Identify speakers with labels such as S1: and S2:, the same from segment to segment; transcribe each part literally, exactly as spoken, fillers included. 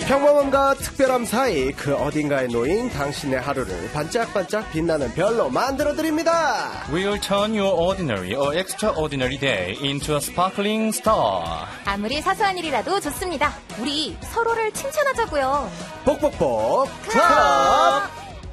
S1: 평범함과 특별함 사이 그 어딘가에 놓인 당신의 하루를 반짝반짝 빛나는 별로 만들어드립니다.
S2: We'll turn your ordinary or extraordinary day into a sparkling star.
S3: 아무리 사소한 일이라도 좋습니다. 우리 서로를 칭찬하자고요.
S1: 뽁뽁뽁 클럽.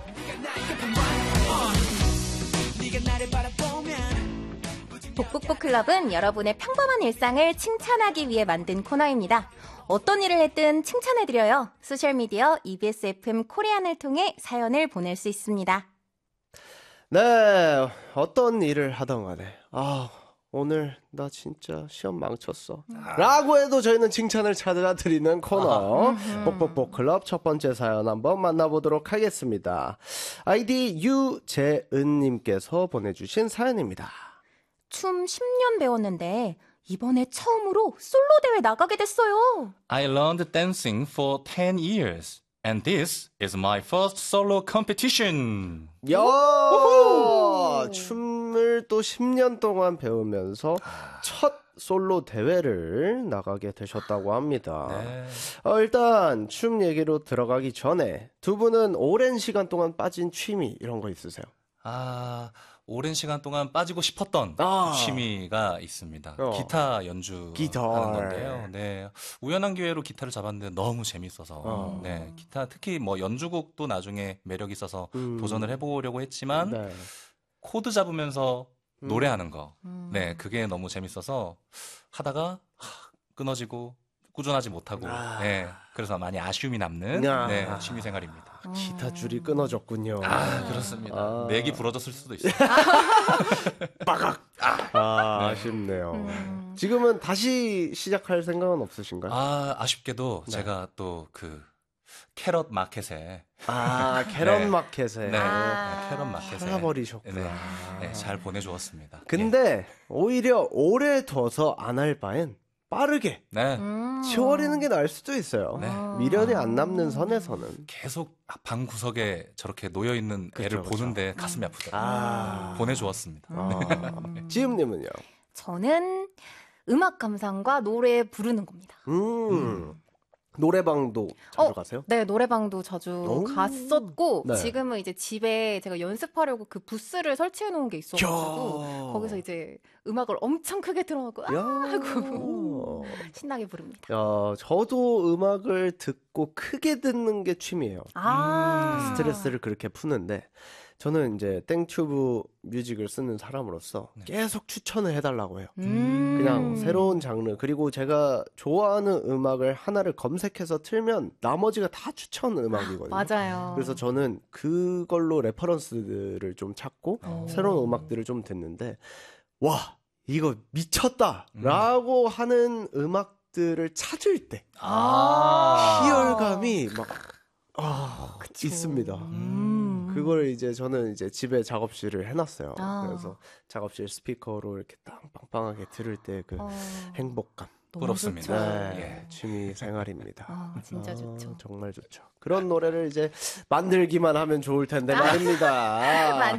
S3: 뽁뽁뽁 클럽은 여러분의 평범한 일상을 칭찬하기 위해 만든 코너입니다. 어떤 일을 했든 칭찬해드려요. 소셜미디어 이비에스 에프엠 코리안을 통해 사연을 보낼 수 있습니다.
S1: 네, 어떤 일을 하던 간에 아 오늘 나 진짜 시험 망쳤어 라고 해도 저희는 칭찬을 찾아드리는 코너 뽁뽁뽁 클럽 첫 번째 사연 한번 만나보도록 하겠습니다. 아이디 유재은님께서 보내주신 사연입니다.
S3: 춤 십 년 배웠는데 이번에 처음으로 솔로 대회 나가게 됐어요.
S2: I learned dancing for ten years. And this is my first solo competition.
S1: 야, 춤을 또 십 년 동안 배우면서 첫 솔로 대회를 나가게 되셨다고 합니다.
S2: 네.
S1: 어, 일단 춤 얘기로 들어가기 전에 두 분은 오랜 시간 동안 빠진 취미 이런 거 있으세요?
S2: 아, 오랜 시간 동안 빠지고 싶었던
S1: 아.
S2: 취미가 있습니다.
S1: 어.
S2: 기타 연주하는
S1: 기타.
S2: 건데요. 네, 우연한 기회로 기타를 잡았는데 너무 재밌어서
S1: 어.
S2: 네, 기타 특히 뭐 연주곡도 나중에 매력 있어서
S1: 음.
S2: 도전을 해보려고 했지만
S1: 네.
S2: 코드 잡으면서
S1: 음.
S2: 노래하는 거,
S3: 음.
S2: 네, 그게 너무 재밌어서 하다가 하, 끊어지고 꾸준하지 못하고,
S1: 아.
S2: 네, 그래서 많이 아쉬움이 남는
S1: 야.
S2: 네, 취미 생활입니다.
S1: 기타 줄이 끊어졌군요.
S2: 아, 그렇습니다.
S1: 아.
S2: 맥이 부러졌을 수도 있어요.
S1: 빠각. 아, 아쉽네요.
S3: 음.
S1: 지금은 다시 시작할 생각은 없으신가요?
S2: 아, 아쉽게도
S1: 네.
S2: 제가 또 그 캐럿 마켓에
S1: 아, 캐럿
S2: 네.
S1: 마켓에
S2: 네,
S3: 아.
S2: 네, 캐럿 마켓에
S1: 팔아버리셨구나.
S2: 네, 네, 잘 보내주었습니다.
S1: 근데 오히려 오래 둬서 안 할 바엔 빠르게
S2: 네,
S3: 음.
S1: 치워버리는 게 나을 수도 있어요.
S2: 네.
S1: 미련이 안 남는 선에서는.
S2: 계속 방 구석에 저렇게 놓여 있는 애를
S1: 그쵸, 그쵸.
S2: 보는데 가슴이 아프더라고요.
S1: 아,
S2: 보내주었습니다.
S1: 아. 지음님은요?
S3: 저는 음악 감상과 노래 부르는 겁니다.
S1: 음, 노래방도 자주
S3: 어,
S1: 가세요?
S3: 네, 노래방도 자주
S1: 오.
S3: 갔었고
S1: 네.
S3: 지금은 이제 집에 제가 연습하려고 그 부스를 설치해 놓은 게 있어가지고
S1: 야.
S3: 거기서 이제 음악을 엄청 크게 틀어놓고 아
S1: 야.
S3: 하고 신나게 부릅니다.
S1: 야, 저도 음악을 듣고 크게 듣는 게 취미예요.
S3: 아,
S1: 스트레스를 그렇게 푸는데 저는 이제 땡튜브 뮤직을 쓰는 사람으로서
S2: 네.
S1: 계속 추천을 해달라고 해요.
S3: 음.
S1: 그냥 새로운 장르, 그리고 제가 좋아하는 음악을 하나를 검색해서 틀면 나머지가 다 추천 음악이거든요.
S3: 맞아요.
S1: 그래서 저는 그걸로 레퍼런스들을 좀 찾고
S2: 오.
S1: 새로운 음악들을 좀 듣는데 와 이거 미쳤다 라고 하는 음악들을 찾을 때
S3: 아.
S1: 희열감이 막 아,
S3: 그쵸.
S1: 있습니다.
S3: 음.
S1: 그걸 이제 저는 이제 집에 작업실을 해놨어요.
S3: 아.
S1: 그래서 작업실 스피커로 이렇게 딱 빵빵하게 들을 때 그
S3: 어,
S1: 행복감.
S3: 너무
S2: 부럽습니다.
S3: 좋죠.
S1: 네,
S2: 예.
S1: 취미 생활입니다.
S3: 아, 진짜
S1: 아,
S3: 좋죠.
S1: 정말 좋죠. 그런 노래를 이제 만들기만 하면 좋을 텐데 말입니다.